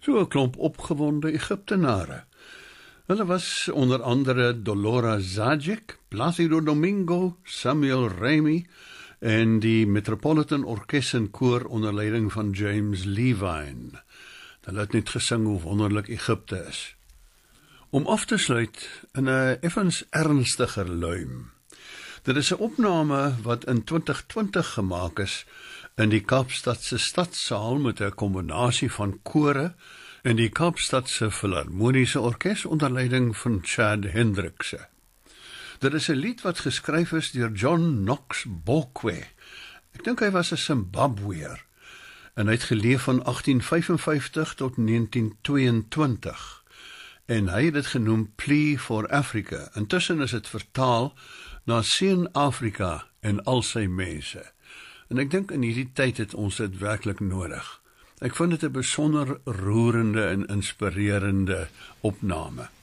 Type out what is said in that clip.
So 'n klomp opgewonde Egiptenare. Hulle was onder andere Dolora Zajic, Placido Domingo, Samuel Ramey en die Metropolitan Orkest en Koor onder leiding van James Levine. Hulle het net gesing hoe wonderlik Egipte is. Om af te sluit in 'n effens ernstiger luim. Dit is 'n opname wat in 2020 gemaak is in die Kaapstadse Stadsaal met 'n kombinasie van kore en die Kaapstadse Filharmoniese Orkes onder leiding van Chad Hendrickse. Dit is 'n lied wat geskryf is deur John Knox Bokwe. Ek dink hy was 'n Zimbabweër en hy het geleef van 1855 tot 1922 en hy het dit genoem Plea for Africa. Intussen is dit vertaal na Seën Afrika en al sy mense. En ek dink in hierdie tyd het ons dit werklik nodig. Ek vind dit 'n besonder roerende en inspirerende opname.